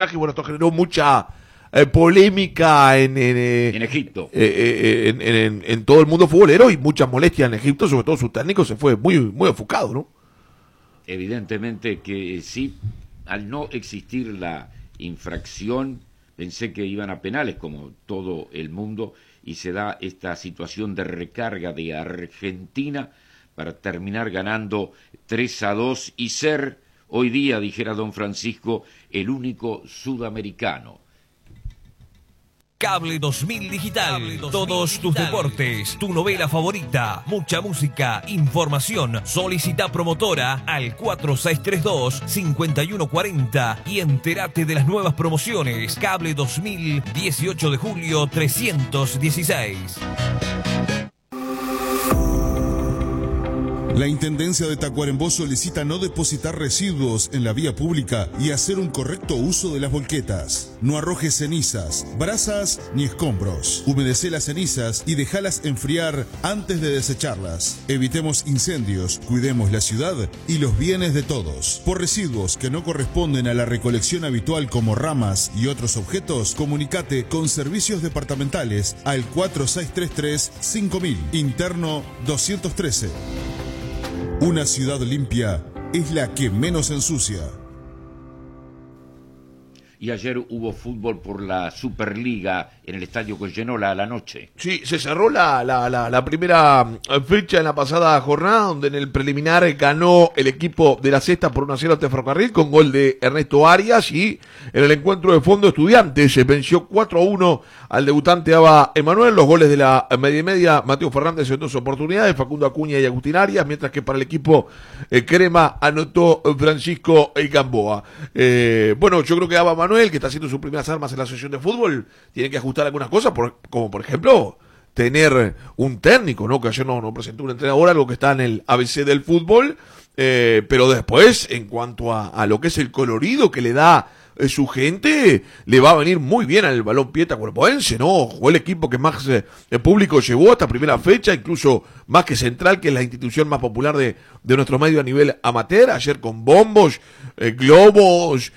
arbitraje. Bueno, esto generó mucha polémica en Egipto. En todo el mundo futbolero y muchas molestias en Egipto, sobre todo su técnico se fue muy ofuscado, ¿no? Evidentemente que sí, al no existir la infracción, pensé que iban a penales como todo el mundo y se da esta situación de recarga de Argentina para terminar ganando 3-2 y ser, hoy día, dijera don Francisco, el único sudamericano. Cable 2000 Digital, todos tus deportes, tu novela favorita, mucha música, información. Solicita promotora al 4632-5140 y entérate de las nuevas promociones. Cable 2000, 18 de julio 316. La Intendencia de Tacuarembó solicita no depositar residuos en la vía pública y hacer un correcto uso de las volquetas. No arrojes cenizas, brasas ni escombros. Humedece las cenizas y déjalas enfriar antes de desecharlas. Evitemos incendios, cuidemos la ciudad y los bienes de todos. Por residuos que no corresponden a la recolección habitual como ramas y otros objetos, comunicate con servicios departamentales al 4633-5000, interno 213. Una ciudad limpia es la que menos ensucia. Y ayer hubo fútbol por la Superliga en el estadio Goyenola a la noche. Sí, se cerró la primera fecha en la pasada jornada, donde en el preliminar ganó el equipo de la Sexta por 1-0 ante Ferrocarril con gol de Ernesto Arias, y en el encuentro de fondo Estudiantes se venció 4-1 al debutante Aba Emanuel. Los goles de la media y media, Mateo Fernández en 2 oportunidades, Facundo Acuña y Agustín Arias, mientras que para el equipo Crema anotó Francisco Gamboa. Bueno, yo creo que Aba Emanuel, que está haciendo sus primeras armas en la asociación de fútbol, tiene que ajustar algunas cosas, como por ejemplo tener un técnico, ¿no? Que ayer no presentó un entrenador, algo que está en el ABC del fútbol, pero después, en cuanto a lo que es el colorido que le da su gente, le va a venir muy bien al balompié tacuarembóense, ¿no? Jugó el equipo que más público llevó hasta primera fecha, incluso más que Central, que es la institución más popular de nuestro medio a nivel amateur, ayer con bombos, globos,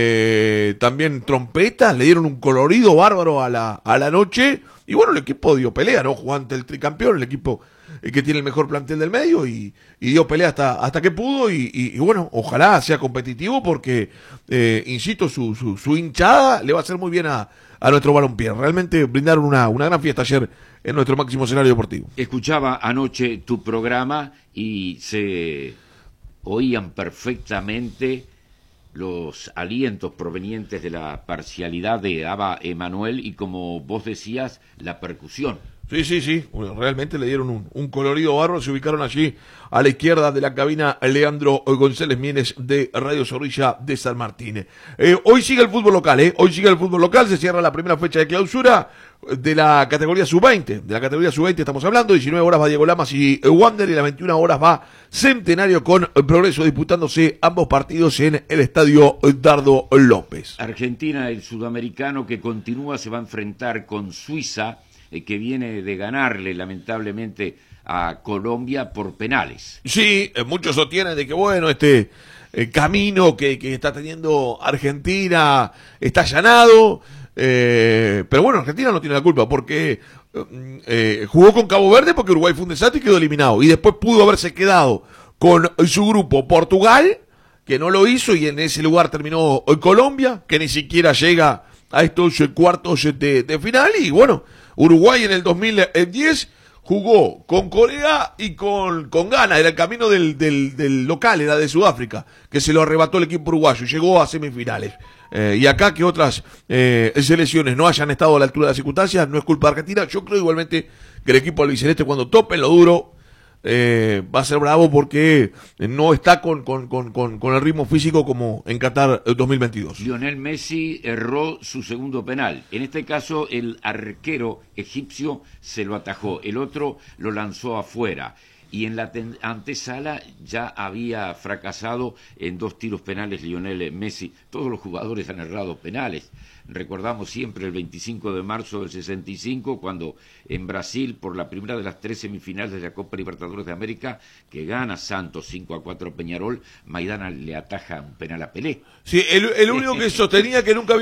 también trompetas, le dieron un colorido bárbaro a la noche, y bueno, el equipo dio pelea, ¿no? Jugó ante el tricampeón, el equipo que tiene el mejor plantel del medio, y dio pelea hasta que pudo, y bueno, ojalá sea competitivo porque, insisto, su hinchada le va a hacer muy bien a nuestro balompié. Realmente brindaron una gran fiesta ayer en nuestro máximo escenario deportivo. Escuchaba anoche tu programa y se oían perfectamente los alientos provenientes de la parcialidad de Aba Emanuel y, como vos decías, la percusión. Sí, bueno, realmente le dieron un colorido bárbaro. Se ubicaron allí a la izquierda de la cabina Leandro González Mienes de Radio Zorrilla de San Martín. Hoy sigue el fútbol local, se cierra la primera fecha de clausura de la categoría sub-20. De la categoría sub-20 estamos hablando, 19 horas va Diego Lamas y Wander, y a las 21 horas va Centenario con Progreso, disputándose ambos partidos en el estadio Dardo López. Argentina, el sudamericano que continúa, se va a enfrentar con Suiza, que viene de ganarle lamentablemente a Colombia por penales. Sí, muchos sostienen de que bueno, este camino que está teniendo Argentina está allanado, pero bueno, Argentina no tiene la culpa porque jugó con Cabo Verde porque Uruguay fue un desastre y quedó eliminado, y después pudo haberse quedado con su grupo Portugal, que no lo hizo, y en ese lugar terminó Colombia, que ni siquiera llega a estos cuartos de final. Y bueno, Uruguay en el 2010 jugó con Corea y con Ghana, era el camino del local, era de Sudáfrica, que se lo arrebató el equipo uruguayo y llegó a semifinales. Y acá que otras selecciones no hayan estado a la altura de las circunstancias, no es culpa de Argentina. Yo creo igualmente que el equipo albiceleste, cuando tope en lo duro, va a ser bravo porque no está con el ritmo físico como en Qatar 2022. Lionel Messi erró su segundo penal. En este caso, el arquero egipcio se lo atajó, el otro lo lanzó afuera. Y en la antesala ya había fracasado en 2 tiros penales Lionel Messi. Todos los jugadores han errado penales. Recordamos siempre el 25 de marzo del 65, cuando en Brasil, por la primera de las 3 semifinales de la Copa Libertadores de América, que gana Santos 5-4 Peñarol, Maidana le ataja un penal a Pelé. Sí, el único que sostenía que nunca había